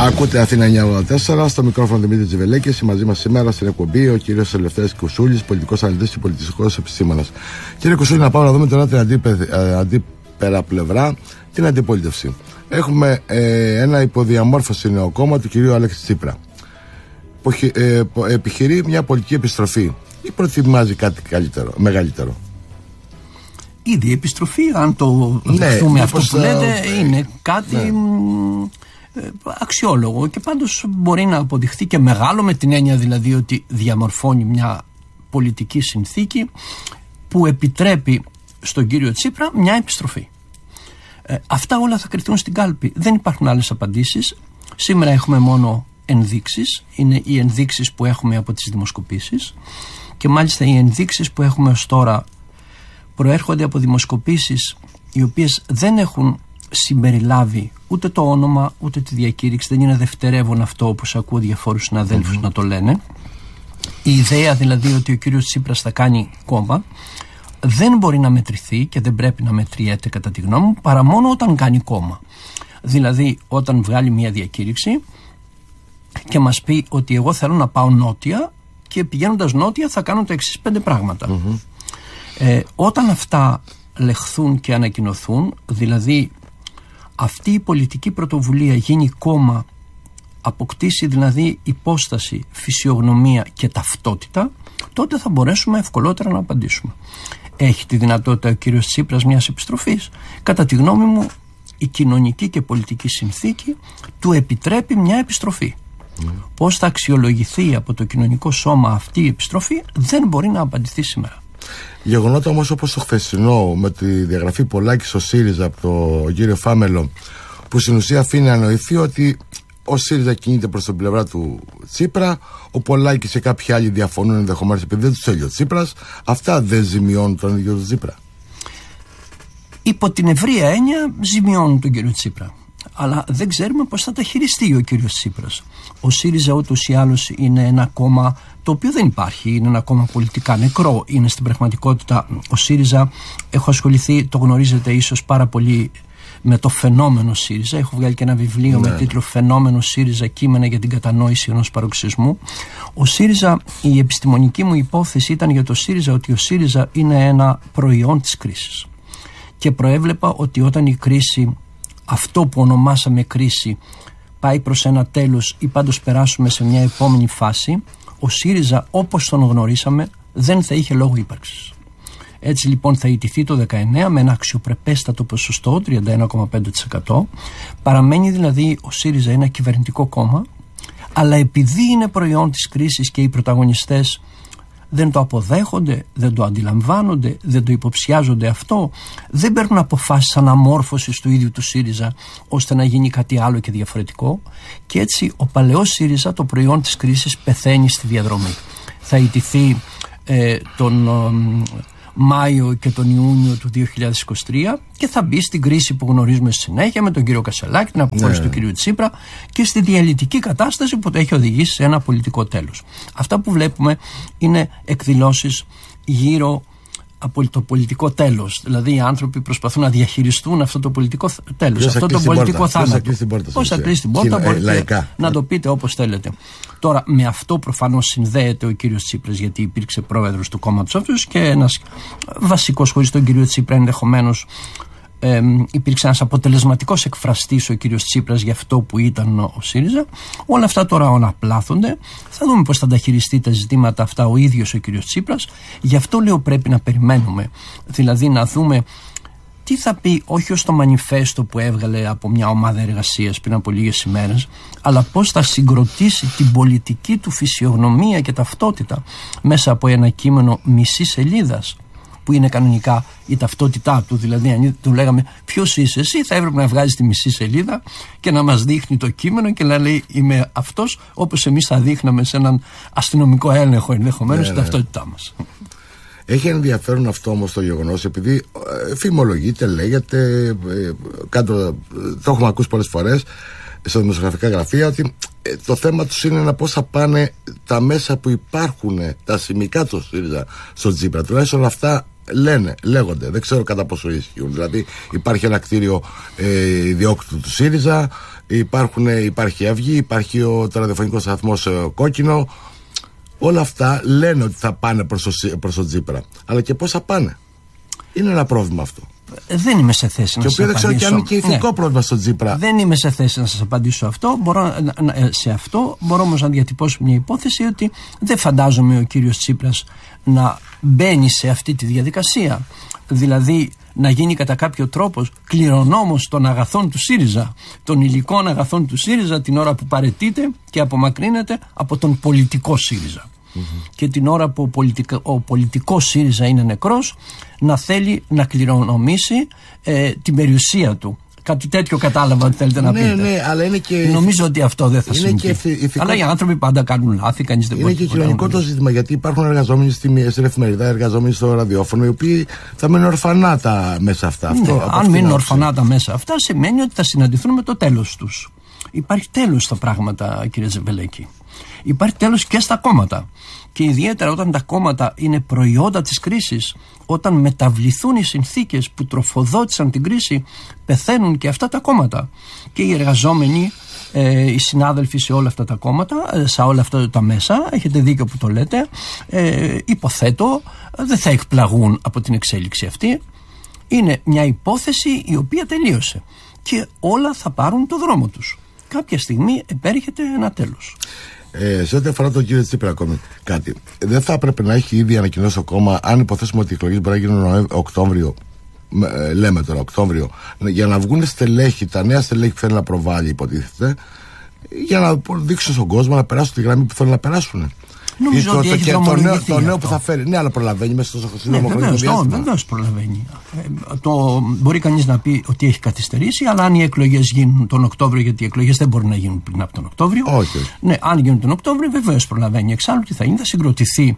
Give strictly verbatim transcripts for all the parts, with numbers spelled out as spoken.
Ακούτε Αθήνα εννιακόσια ογδόντα τέσσερα, στο μικρόφωνο Δημήτρη Τζιβελέκης. Μαζί μας σήμερα στην εκπομπή ο κύριος Ελευθέρης Κουσούλης, πολιτικός αναλυτής και πολιτιστικός επιστήμονας. Κύριε Κουσούλη, να πάμε να δούμε τώρα την αντίπε, αντίπερα πλευρά, την αντιπολίτευση. Έχουμε ε, ένα υποδιαμόρφωση νέο κόμμα του κυρίου Αλέξη Τσίπρα. Που ε, επιχειρεί μια πολιτική επιστροφή ή προτιμάζει κάτι καλύτερο, μεγαλύτερο? Ήδη η επιστροφή, αν το δεχτούμε, ναι, αυτό που λέτε, okay. είναι κάτι ναι. μ, αξιόλογο και πάντως μπορεί να αποδειχθεί και μεγάλο, με την έννοια δηλαδή ότι διαμορφώνει μια πολιτική συνθήκη που επιτρέπει στον κύριο Τσίπρα μια επιστροφή. Ε, αυτά όλα θα κριθούν στην κάλπη. Δεν υπάρχουν άλλες απαντήσεις. Σήμερα έχουμε μόνο ενδείξεις. Είναι οι ενδείξεις που έχουμε από τις δημοσκοπήσεις και μάλιστα οι ενδείξεις που έχουμε ως τώρα προέρχονται από δημοσκοπήσεις οι οποίες δεν έχουν συμπεριλάβει ούτε το όνομα ούτε τη διακήρυξη. Δεν είναι δευτερεύον αυτό, όπως ακούω διαφόρους συναδέλφους mm-hmm. να το λένε. Η ιδέα δηλαδή ότι ο κύριος Τσίπρας θα κάνει κόμμα δεν μπορεί να μετρηθεί και δεν πρέπει να μετριέται κατά τη γνώμη μου παρά μόνο όταν κάνει κόμμα. Δηλαδή όταν βγάλει μια διακήρυξη και μας πει ότι εγώ θέλω να πάω νότια και πηγαίνοντας νότια θα κάνω τα εξής πέντε πράγματα. Mm-hmm. Ε, όταν αυτά λεχθούν και ανακοινωθούν, δηλαδή αυτή η πολιτική πρωτοβουλία γίνει κόμμα, αποκτήσει δηλαδή υπόσταση, φυσιογνωμία και ταυτότητα, τότε θα μπορέσουμε ευκολότερα να απαντήσουμε. Έχει τη δυνατότητα ο κύριος Τσίπρας μιας επιστροφής? Κατά τη γνώμη μου η κοινωνική και πολιτική συνθήκη του επιτρέπει μια επιστροφή. Mm. Πώς θα αξιολογηθεί από το κοινωνικό σώμα αυτή η επιστροφή δεν μπορεί να απαντηθεί σήμερα. Γεγονότα όμως όπως το χθεσινό με τη διαγραφή Πολάκη στο ΣΥΡΙΖΑ από τον κύριο Φάμελο, που στην ουσία αφήνει να νοηθεί ότι ο ΣΥΡΙΖΑ κινείται προς την πλευρά του Τσίπρα, ο Πολάκης και κάποιοι άλλοι διαφωνούν ενδεχομένως επειδή δεν τους θέλει ο Τσίπρας, αυτά δεν ζημιώνουν τον ίδιο τον Τσίπρα? Υπό την ευρεία έννοια ζημιώνουν τον κύριο Τσίπρα, αλλά δεν ξέρουμε πώς θα τα χειριστεί ο κύριος Τσίπρας. Ο ΣΥΡΙΖΑ ούτως ή άλλως είναι ένα κόμμα το οποίο δεν υπάρχει, είναι ένα κόμμα πολιτικά νεκρό. Είναι στην πραγματικότητα ο ΣΥΡΙΖΑ, έχω ασχοληθεί, το γνωρίζετε ίσως πάρα πολύ, με το φαινόμενο ΣΥΡΙΖΑ. Έχω βγάλει και ένα βιβλίο ναι. με τίτλο «Φαινόμενο ΣΥΡΙΖΑ, κείμενα για την κατανόηση ενός παροξισμού». Ο ΣΥΡΙΖΑ, η επιστημονική μου υπόθεση ήταν για το ΣΥΡΙΖΑ ότι ο ΣΥΡΙΖΑ είναι ένα προϊόν της κρίσης. Και προέβλεπα ότι όταν η κρίση, αυτό που ονομάσαμε κρίση, πάει προς ένα τέλος ή πάντως περάσουμε σε μια επόμενη φάση, ο ΣΥΡΙΖΑ όπως τον γνωρίσαμε δεν θα είχε λόγο ύπαρξης. Έτσι λοιπόν θα ιτηθεί το δεκαεννέα με ένα αξιοπρεπέστατο ποσοστό, τριάντα ένα κόμμα πέντε τοις εκατό. Παραμένει δηλαδή ο ΣΥΡΙΖΑ ένα κυβερνητικό κόμμα, αλλά επειδή είναι προϊόν της κρίσης και οι πρωταγωνιστές δεν το αποδέχονται, δεν το αντιλαμβάνονται, δεν το υποψιάζονται αυτό, δεν παίρνουν αποφάσεις αναμόρφωσης του ίδιου του ΣΥΡΙΖΑ ώστε να γίνει κάτι άλλο και διαφορετικό, και έτσι ο παλαιός ΣΥΡΙΖΑ, το προϊόν της κρίσης, πεθαίνει στη διαδρομή. Θα ιτηθεί ε, τον ε, Μάιο και τον Ιούνιο του δύο χιλιάδες είκοσι τρία και θα μπει στην κρίση που γνωρίζουμε στη συνέχεια με τον κύριο Κασσελάκη, την αποχώρηση ναι. του κύριου Τσίπρα και στη διαλυτική κατάσταση που το έχει οδηγήσει σε ένα πολιτικό τέλος. Αυτά που βλέπουμε είναι εκδηλώσεις γύρω από το πολιτικό τέλος. Δηλαδή οι άνθρωποι προσπαθούν να διαχειριστούν αυτό το πολιτικό τέλος, αυτό το πολιτικό θάνατο. Πώς θα κλείσει την πόρτα, μπορείτε να το πείτε όπως θέλετε. Τώρα με αυτό προφανώς συνδέεται ο κύριος Τσίπρας, γιατί υπήρξε πρόεδρος του κόμματος αυτούς και ένας βασικός, χωρίς τον κύριο Τσίπρα ενδεχομένως ε, υπήρξε ένας αποτελεσματικός εκφραστής ο κύριος Τσίπρας για αυτό που ήταν ο ΣΥΡΙΖΑ. Όλα αυτά τώρα αναπλάθονται. Θα δούμε πώς θα τα χειριστεί τα ζητήματα αυτά ο ίδιος ο κύριος Τσίπρας. Γι' αυτό λέω πρέπει να περιμένουμε, δηλαδή να δούμε τι θα πει, όχι ως το μανιφέστο που έβγαλε από μια ομάδα εργασίας πριν από λίγες ημέρες, αλλά πώς θα συγκροτήσει την πολιτική του φυσιογνωμία και ταυτότητα μέσα από ένα κείμενο μισή σελίδας, που είναι κανονικά η ταυτότητά του. Δηλαδή, αν του λέγαμε ποιος είσαι εσύ, θα έπρεπε να βγάζει τη μισή σελίδα και να μας δείχνει το κείμενο και να λέει είμαι αυτός, όπως εμείς θα δείχναμε σε έναν αστυνομικό έλεγχο ενδεχομένως ναι, την ταυτότητά μας. Έχει ενδιαφέρον αυτό όμως το γεγονός, επειδή ε, φημολογείται, λέγεται, ε, κάτω, το έχουμε ακούσει πολλές φορές στα δημοσιογραφικά γραφεία, ότι ε, το θέμα τους είναι να πώς θα πάνε τα μέσα που υπάρχουν, τα σημικά του ΣΥΡΙΖΑ στο Τσίπρα. Τουλάχιστον αυτά λένε, λέγονται, δεν ξέρω κατά πόσο ισχύουν. Δηλαδή υπάρχει ένα κτίριο ε, ιδιόκτητο του ΣΥΡΙΖΑ, υπάρχουν, υπάρχει Αυγή, υπάρχει ο ραδιοφωνικός σταθμός ε, Κόκκινο. Όλα αυτά λένε ότι θα πάνε προς το, προς το Τσίπρα. Αλλά και πώς θα πάνε? Είναι ένα πρόβλημα αυτό. Δεν είμαι σε θέση και να σας απαντήσω. Και δεν ξέρω και αν είναι και ηθικό ναι. πρόβλημα στο Τσίπρα. Δεν είμαι σε θέση να σας απαντήσω αυτό. Μπορώ, σε αυτό. Μπορώ όμως να διατυπώσω μια υπόθεση ότι δεν φαντάζομαι ο κύριος Τσίπρας να μπαίνει σε αυτή τη διαδικασία. Δηλαδή να γίνει κατά κάποιο τρόπο κληρονόμος των αγαθών του ΣΥΡΙΖΑ, των υλικών αγαθών του ΣΥΡΙΖΑ, την ώρα που παραιτείται και απομακρύνεται από τον πολιτικό ΣΥΡΙΖΑ. Mm-hmm. Και την ώρα που ο, πολιτικο, ο πολιτικός ΣΥΡΙΖΑ είναι νεκρός, να θέλει να κληρονομήσει ε, την περιουσία του. Κάτι τέτοιο κατάλαβα ότι θέλετε να ναι, πείτε. Ναι, αλλά είναι και... Νομίζω ότι αυτό δεν θα συμβεί. Ηθικό... Αλλά οι άνθρωποι πάντα κάνουν λάθη, κανείς δεν είναι μπορεί. Είναι και κοινωνικό το ζήτημα, γιατί υπάρχουν εργαζόμενοι στην εφημερίδα, εργαζόμενοι στο ραδιόφωνο, οι οποίοι θα μείνουν ορφανά τα μέσα αυτά. Ναι, αυτό, αν μείνουν ορφανά τα μέσα αυτά, σημαίνει ότι θα συναντηθούν με το τέλος τους. Υπάρχει τέλος στα πράγματα, κύριε Τζεβελέκη. Υπάρχει τέλος και στα κόμματα. Και ιδιαίτερα όταν τα κόμματα είναι προϊόντα της κρίσης, όταν μεταβληθούν οι συνθήκες που τροφοδότησαν την κρίση, πεθαίνουν και αυτά τα κόμματα. Και οι εργαζόμενοι, ε, οι συνάδελφοι σε όλα αυτά τα κόμματα, σε όλα αυτά τα μέσα, έχετε δίκιο που το λέτε, ε, υποθέτω δεν θα εκπλαγούν από την εξέλιξη αυτή. Είναι μια υπόθεση η οποία τελείωσε και όλα θα πάρουν το δρόμο τους. Κάποια στιγμή επέρχεται ένα τέλος. Ε, σε ό,τι αφορά τον κύριο Τσίπρα, ακόμη κάτι. Δεν θα έπρεπε να έχει ήδη ανακοινώσει το κόμμα, αν υποθέσουμε ότι οι εκλογές μπορεί να γίνουν Οκτώβριο, ε, λέμε τώρα Οκτώβριο, για να βγουν στελέχη, τα νέα στελέχη που θέλει να προβάλλει, υποτίθεται, για να δείξουν στον κόσμο να περάσουν τη γραμμή που θέλουν να περάσουν. Νομίζω το, ότι το, έχει το, νέο, το νέο που θα φέρει. Ναι, αλλά προλαβαίνει μέσα στο σύντομο χρονικό διάστημα. Βεβαίως προλαβαίνει. Ε, το, μπορεί κανείς να πει ότι έχει καθυστερήσει, αλλά αν οι εκλογές γίνουν τον Οκτώβριο, γιατί οι εκλογές δεν μπορούν να γίνουν πριν από τον Οκτώβριο. Όχι. Ναι, αν γίνουν τον Οκτώβριο, βεβαίως προλαβαίνει. Εξάλλου τι θα γίνει, θα συγκροτηθεί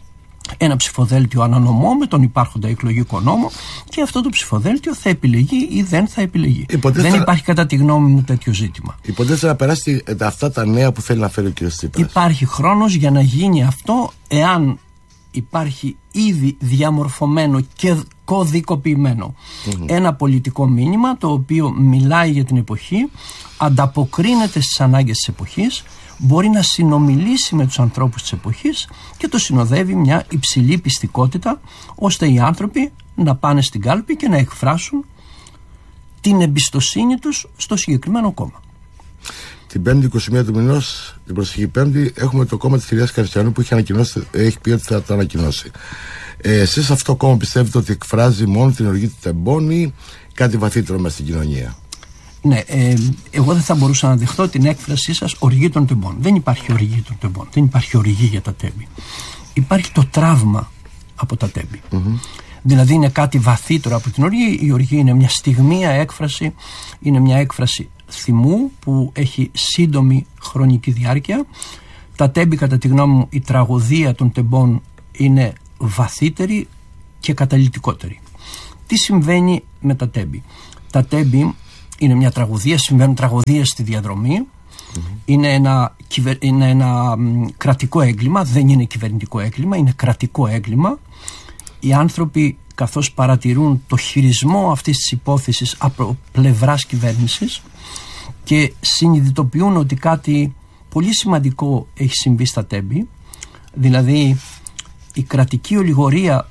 ένα ψηφοδέλτιο ανανομό με τον υπάρχοντα εκλογικό νόμο και αυτό το ψηφοδέλτιο θα επιλεγεί ή δεν θα επιλεγεί. Υποτίθεται... Δεν υπάρχει κατά τη γνώμη μου τέτοιο ζήτημα. Υποτίθεται να περάσει αυτά τα νέα που θέλει να φέρει ο κ. Τσίπρας. Υπάρχει χρόνος για να γίνει αυτό, εάν υπάρχει ήδη διαμορφωμένο και κωδικοποιημένο mm-hmm. ένα πολιτικό μήνυμα το οποίο μιλάει για την εποχή, ανταποκρίνεται στις ανάγκες της εποχής, μπορεί να συνομιλήσει με τους ανθρώπους της εποχής και το συνοδεύει μια υψηλή πιστικότητα, ώστε οι άνθρωποι να πάνε στην κάλπη και να εκφράσουν την εμπιστοσύνη τους στο συγκεκριμένο κόμμα. Την πέμπτη είκοσι μία του μηνός, την προσεχή Πέμπτη, έχουμε το κόμμα της κυρίας Καριστιανού που έχει, ανακοινώσει, έχει πει ότι θα το ανακοινώσει. Ε, εσείς αυτό το κόμμα πιστεύετε ότι εκφράζει μόνο την οργή του τεμπών ή κάτι βαθύτερο μέσα στην κοινωνία? Ναι, ε, εγώ δεν θα μπορούσα να δεχτώ την έκφρασή σας οργή των τεμπών. Δεν υπάρχει οργή των τεμπών. Δεν υπάρχει οργή για τα τέμπη. Υπάρχει το τραύμα από τα τέμπη. Mm-hmm. Δηλαδή είναι κάτι βαθύτερο από την οργή. Η οργή είναι μια στιγμία έκφραση, είναι μια έκφραση θυμού που έχει σύντομη χρονική διάρκεια. Τα τέμπη, κατά τη γνώμη μου, η τραγωδία των τεμπών είναι βαθύτερη και καταλυτικότερη. Τι συμβαίνει με τα τέμπη? Τα τέμπη είναι μια τραγωδία, συμβαίνουν τραγωδίες στη διαδρομή. Mm-hmm. Είναι ένα, είναι ένα κρατικό έγκλημα, δεν είναι κυβερνητικό έγκλημα, είναι κρατικό έγκλημα. Οι άνθρωποι, καθώς παρατηρούν το χειρισμό αυτής της υπόθεσης από πλευράς κυβέρνησης και συνειδητοποιούν ότι κάτι πολύ σημαντικό έχει συμβεί στα τέμπη, δηλαδή η κρατική ολιγορία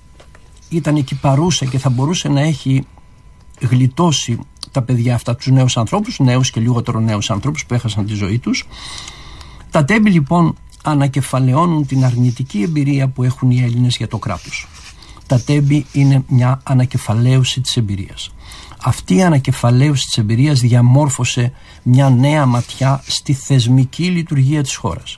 ήταν εκεί παρούσα και θα μπορούσε να έχει γλιτώσει τα παιδιά αυτά, τους νέους ανθρώπους, νέους και λιγότερο νέους ανθρώπους που έχασαν τη ζωή τους. Τα τέμπη λοιπόν ανακεφαλαιώνουν την αρνητική εμπειρία που έχουν οι Έλληνες για το κράτος. Τα τέμπη είναι μια ανακεφαλαίωση της εμπειρίας. Αυτή η ανακεφαλαίωση της εμπειρίας διαμόρφωσε μια νέα ματιά στη θεσμική λειτουργία της χώρας.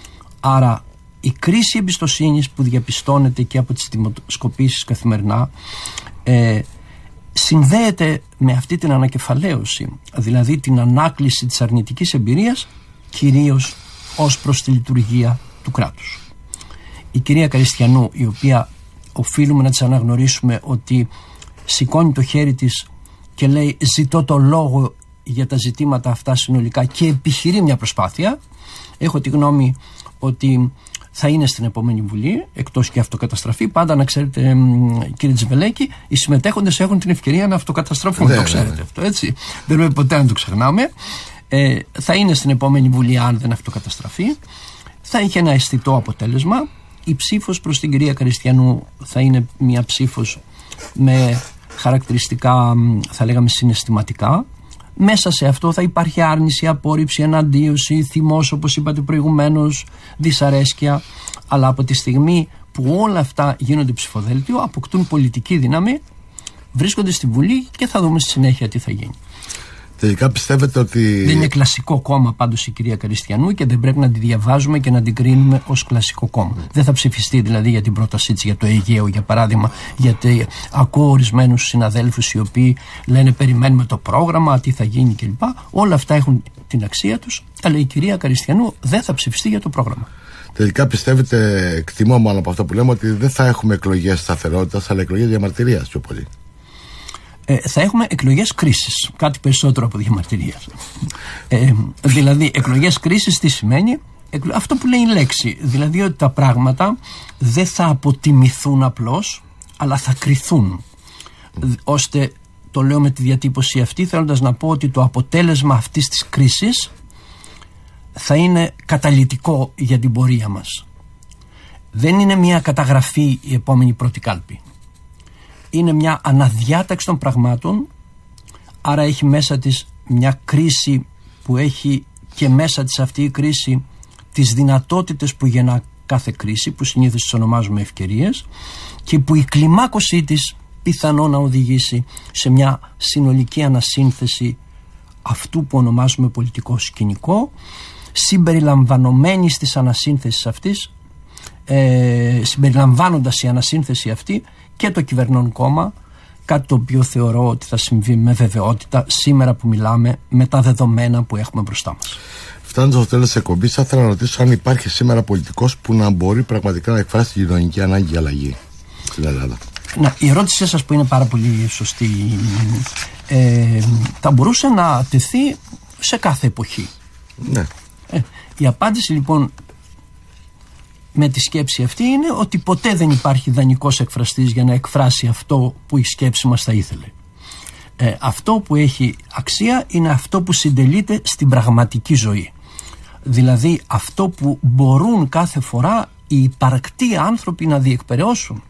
Άρα η κρίση εμπιστοσύνης που διαπιστώνεται και από τις δημοσκοπήσεις καθημερινά ε, συνδέεται με αυτή την ανακεφαλαίωση, δηλαδή την ανάκληση της αρνητικής εμπειρίας, κυρίως ως προς τη λειτουργία του κράτους. Η κυρία Καριστιανού, η οποία οφείλουμε να της αναγνωρίσουμε ότι σηκώνει το χέρι της και λέει ζητώ το λόγο για τα ζητήματα αυτά συνολικά και επιχειρεί μια προσπάθεια, έχω τη γνώμη ότι θα είναι στην επόμενη Βουλή, εκτός και αυτοκαταστραφεί. Πάντα να ξέρετε, κύριε Τζιβελέκη, οι συμμετέχοντες έχουν την ευκαιρία να αυτοκαταστραφούν. Ναι, το ξέρετε ναι. αυτό, έτσι. Δεν πρέπει ποτέ να το ξεχνάμε. Ε, θα είναι στην επόμενη Βουλή, αν δεν αυτοκαταστραφεί. Θα είχε ένα αισθητό αποτέλεσμα. Η ψήφος προς την κυρία Καριστιανού θα είναι μια ψήφος με χαρακτηριστικά, θα λέγαμε, συναισθηματικά. Μέσα σε αυτό θα υπάρχει άρνηση, απόρριψη, εναντίωση, θυμός, όπως είπατε προηγουμένως, δυσαρέσκεια. Αλλά από τη στιγμή που όλα αυτά γίνονται ψηφοδέλτιο, αποκτούν πολιτική δύναμη, βρίσκονται στη Βουλή και θα δούμε στη συνέχεια τι θα γίνει. Τελικά πιστεύετε ότι... Δεν είναι κλασικό κόμμα πάντως η κυρία Καριστιανού και δεν πρέπει να τη διαβάζουμε και να την κρίνουμε ως κλασικό κόμμα. Mm. Δεν θα ψηφιστεί δηλαδή για την πρότασή της για το Αιγαίο, για παράδειγμα, γιατί ακούω ορισμένους συναδέλφους οι οποίοι λένε περιμένουμε το πρόγραμμα, τι θα γίνει κλπ. Όλα αυτά έχουν την αξία τους, αλλά η κυρία Καριστιανού δεν θα ψηφιστεί για το πρόγραμμα. Τελικά πιστεύετε, εκτιμώ μόνο από αυτό που λέμε, ότι δεν θα έχουμε εκλογές σταθερότητας, αλλά εκλογές διαμαρτυρίας πιο πολύ. Ε, θα έχουμε εκλογές κρίσης, κάτι περισσότερο από διαμαρτυρίας. Ε, δηλαδή, εκλογές κρίσης τι σημαίνει? Εκλο... Αυτό που λέει η λέξη, δηλαδή ότι τα πράγματα δεν θα αποτιμηθούν απλώς, αλλά θα κριθούν. Ώστε, το λέω με τη διατύπωση αυτή, θέλοντας να πω ότι το αποτέλεσμα αυτής της κρίσης θα είναι καταλυτικό για την πορεία μας. Δεν είναι μια καταγραφή η επόμενη πρώτη κάλπη. Είναι μια αναδιάταξη των πραγμάτων, άρα έχει μέσα της μια κρίση που έχει και μέσα της αυτή η κρίση τις δυνατότητες που γεννά κάθε κρίση, που συνήθως τις ονομάζουμε ευκαιρίες, και που η κλιμάκωσή της πιθανό να οδηγήσει σε μια συνολική ανασύνθεση αυτού που ονομάζουμε πολιτικό σκηνικό, συμπεριλαμβανομένης της ανασύνθεσης αυτής, ε, συμπεριλαμβάνοντας η ανασύνθεση αυτή και το κυβερνών κόμμα, κάτι το οποίο θεωρώ ότι θα συμβεί με βεβαιότητα σήμερα που μιλάμε, με τα δεδομένα που έχουμε μπροστά μας. Φτάνοντας στο τέλος της εκπομπής, θα ήθελα να ρωτήσω αν υπάρχει σήμερα πολιτικός που να μπορεί πραγματικά να εκφράσει την κοινωνική ανάγκη για αλλαγή στην Ελλάδα. Να, η ερώτησή σας που είναι πάρα πολύ σωστή, ε, θα μπορούσε να τεθεί σε κάθε εποχή. Ναι. Ε, η απάντηση λοιπόν με τη σκέψη αυτή είναι ότι ποτέ δεν υπάρχει ιδανικός εκφραστής για να εκφράσει αυτό που η σκέψη μας θα ήθελε. Ε, αυτό που έχει αξία είναι αυτό που συντελείται στην πραγματική ζωή. Δηλαδή αυτό που μπορούν κάθε φορά οι υπαρκτοί άνθρωποι να διεκπεραιώσουν.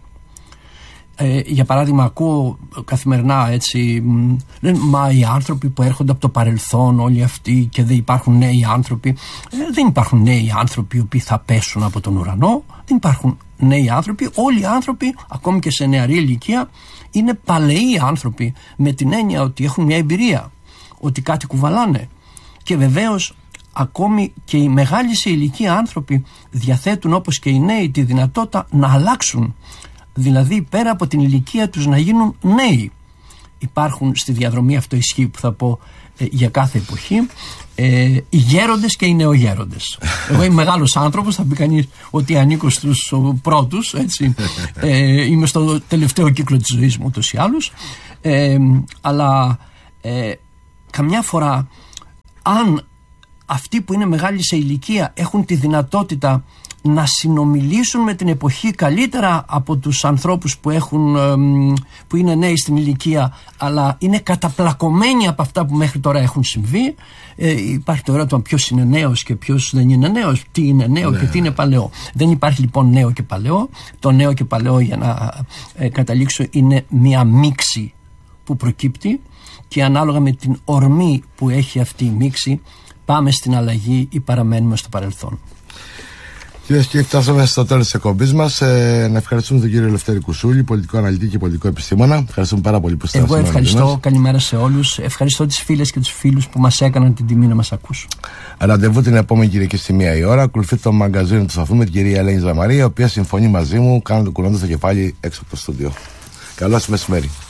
Ε, για παράδειγμα, ακούω καθημερινά έτσι, μα οι άνθρωποι που έρχονται από το παρελθόν, όλοι αυτοί, και δεν υπάρχουν νέοι άνθρωποι. Ε, δεν υπάρχουν νέοι άνθρωποι οι οποίοι θα πέσουν από τον ουρανό. Δεν υπάρχουν νέοι άνθρωποι. Όλοι οι άνθρωποι, ακόμη και σε νεαρή ηλικία, είναι παλαιοί άνθρωποι, με την έννοια ότι έχουν μια εμπειρία, ότι κάτι κουβαλάνε. Και βεβαίως, ακόμη και οι μεγάλοι σε ηλικία άνθρωποι διαθέτουν, όπως και οι νέοι, τη δυνατότητα να αλλάξουν. Δηλαδή πέρα από την ηλικία τους να γίνουν νέοι. Υπάρχουν στη διαδρομή, αυτό ισχύει που θα πω ε, για κάθε εποχή, ε, οι γέροντες και οι νεογέροντες. Εγώ είμαι μεγάλος άνθρωπος, θα πει κανείς ότι ανήκω στους πρώτους, έτσι. Ε, είμαι στο τελευταίο κύκλο της ζωής μου ούτως ή άλλως. Ε, αλλά ε, καμιά φορά, αν αυτοί που είναι μεγάλοι σε ηλικία έχουν τη δυνατότητα να συνομιλήσουν με την εποχή καλύτερα από τους ανθρώπους που, έχουν, που είναι νέοι στην ηλικία, αλλά είναι καταπλακωμένοι από αυτά που μέχρι τώρα έχουν συμβεί. Ε, υπάρχει το ερώτημα ποιος είναι νέος και ποιος δεν είναι νέος, τι είναι νέο ναι. και τι είναι παλαιό. Δεν υπάρχει λοιπόν νέο και παλαιό. Το νέο και παλαιό, για να ε, καταλήξω, είναι μια μίξη που προκύπτει, και ανάλογα με την ορμή που έχει αυτή η μίξη πάμε στην αλλαγή ή παραμένουμε στο παρελθόν. Κυρίες και κύριοι, φτάσαμε στο τέλος της εκπομπής μας. Ε, να ευχαριστούμε τον κύριο Ελευθέρη Κουσούλη, πολιτικό αναλυτή και πολιτικό επιστήμονα. Ευχαριστούμε πάρα πολύ που είστε εδώ. Εγώ ευχαριστώ. Καλημέρα σε όλους. Ευχαριστώ τις φίλες και τους φίλους που μας έκαναν την τιμή να μας ακούσουν. Ραντεβού την επόμενη Κυριακή στη μία η ώρα. Ακολουθεί το μαγκαζίνο του σταθμού με την κυρία Ελένη Ζαμαρία, η οποία συμφωνεί μαζί μου, κουνώντας το κεφάλι έξω από το στούντιο. Καλό σας μεσημέρι.